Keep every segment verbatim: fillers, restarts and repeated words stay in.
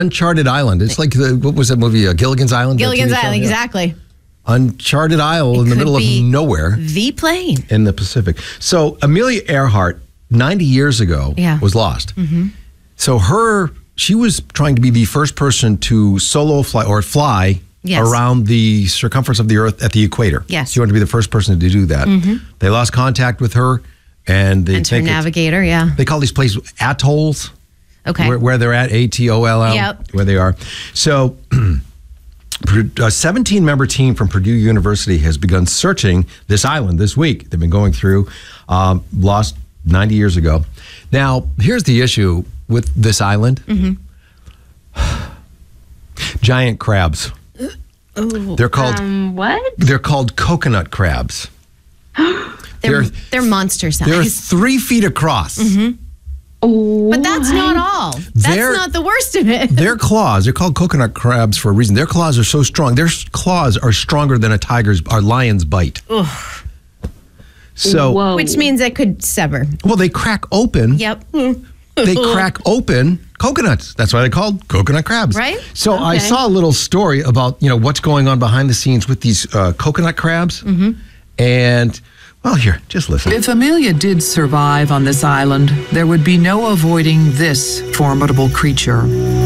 Uncharted Island. It's like, the, what was that movie, uh, Gilligan's Island? Gilligan's Island, yeah. Exactly. Uncharted Isle it in the middle of nowhere. The plane. In the Pacific. So Amelia Earhart, ninety years ago, yeah. was lost. Mm-hmm. So her, she was trying to be the first person to solo fly or fly yes. around the circumference of the Earth at the equator. Yes. She wanted to be the first person to do that. Mm-hmm. They lost contact with her. And they and her navigator, yeah. They call these places atolls. Okay. Where, where they're at, A T O L L. Yep. Where they are. So a seventeen-member team from Purdue University has begun searching this island this week. They've been going through, um, lost ninety years ago. Now, here's the issue with this island. Mm-hmm. Giant crabs. Ooh. They're called um, what? They're called coconut crabs. they're, they're they're monster size. They're three feet across. Mm-hmm. Oh, but that's not all. That's their, not the worst of it. Their claws, they're called coconut crabs for a reason. Their claws are so strong. Their claws are stronger than a tiger's or lion's bite. Ugh. So, Whoa. Which means it could sever. Well, they crack open. Yep. They crack open coconuts. That's why they're called coconut crabs. Right. So okay. I saw a little story about, you know, what's going on behind the scenes with these uh, coconut crabs. Mm-hmm. And, well, here, just listen. If Amelia did survive on this island, there would be no avoiding this formidable creature.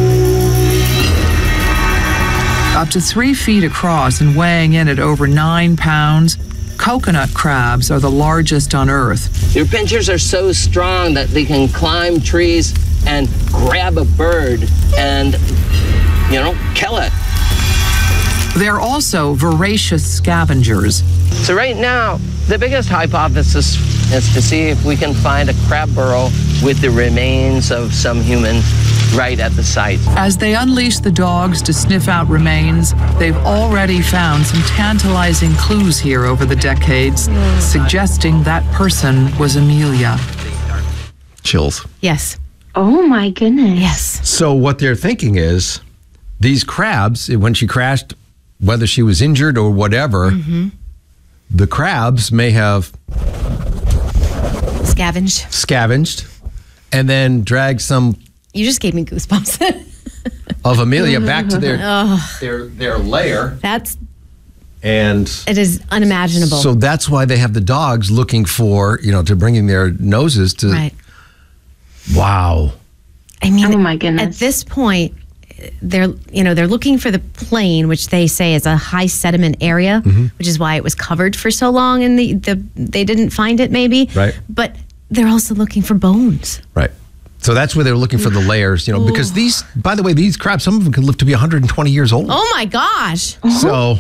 Up to three feet across and weighing in at over nine pounds, coconut crabs are the largest on Earth. Their pinchers are so strong that they can climb trees and grab a bird and, you know, kill it. They're also voracious scavengers. So right now, the biggest hypothesis is to see if we can find a crab burrow with the remains of some human right at the site. As they unleash the dogs to sniff out remains, they've already found some tantalizing clues here over the decades, mm. suggesting that person was Amelia. Chills. Yes. Oh my goodness. Yes. So what they're thinking is these crabs, when she crashed, whether she was injured or whatever, mm-hmm. the crabs may have scavenged, scavenged, and then dragged some. You just gave me goosebumps. of Amelia back to their oh. their their lair. That's and it is unimaginable. So that's why they have the dogs looking for, you know, to bringing their noses to. Right. Wow. I mean, oh my goodness. At this point, they're you know they're looking for the plain, which they say is a high sediment area, mm-hmm. which is why it was covered for so long, and the, the they didn't find it maybe. Right. But they're also looking for bones. Right. So that's where they're looking for the layers, you know, Ooh. because these, by the way, these crabs, some of them can live to be one hundred twenty years old. Oh my gosh. So.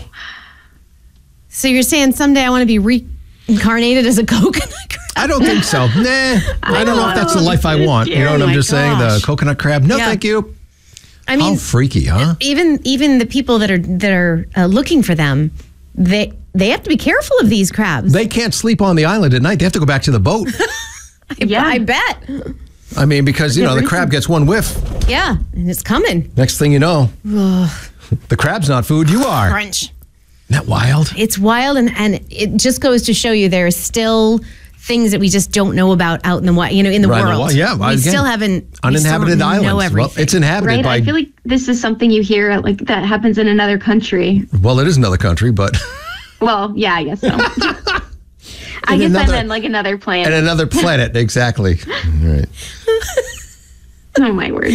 So you're saying someday I want to be reincarnated as a coconut crab? I don't think so. Nah. I, I don't know if that's the life I want. You know what oh I'm just gosh. saying? The coconut crab. No, yeah. thank you. I mean, how freaky, huh? Even even the people that are that are uh, looking for them, they they have to be careful of these crabs. They can't sleep on the island at night. They have to go back to the boat. I, yeah, I bet. I mean, because you know the crab gets one whiff. Yeah, and it's coming. Next thing you know, the crab's not food. You are. Crunch. Isn't that wild? It's wild, and and it just goes to show you there are still things that we just don't know about out in the wild, you know, in the right, world. Well, yeah, we again, still haven't uninhabited we still islands. Know everything. Well, it's inhabited right? by. I feel like this is something you hear like that happens in another country. Well, it is another country, but. Well, yeah, I guess so. I guess another, I meant like another planet. And another planet, exactly. Right. Oh my word.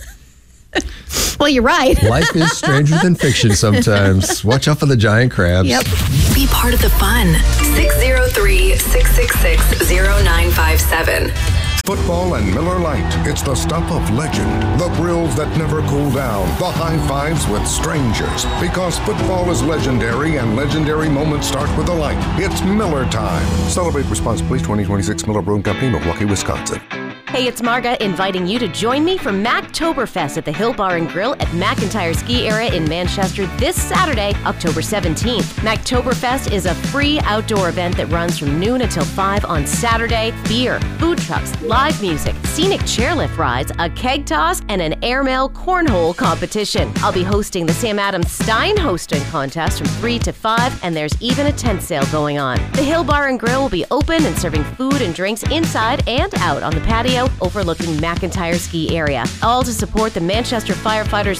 Well, you're right. Life is stranger than fiction sometimes. Watch out for the giant crabs. Yep. Be part of the fun. six oh three, six six six, oh nine five seven. Football and Miller Lite. It's the stuff of legend. The thrills that never cool down. The high fives with strangers. Because football is legendary and legendary moments start with a light. It's Miller time. Celebrate responsibly. twenty twenty-six Miller Brewing Company, Milwaukee, Wisconsin. Hey, it's Marga inviting you to join me for Mactoberfest at the Hill Bar and Grill at McIntyre Ski Area in Manchester this Saturday, October seventeenth. Mactoberfest is a free outdoor event that runs from noon until five on Saturday. Beer, food trucks, live music, scenic chairlift rides, a keg toss, and an airmail cornhole competition. I'll be hosting the Sam Adams Stein Hosting Contest from three to five, and there's even a tent sale going on. The Hill Bar and Grill will be open and serving food and drinks inside and out on the patio overlooking McIntyre Ski Area. All to support the Manchester Firefighters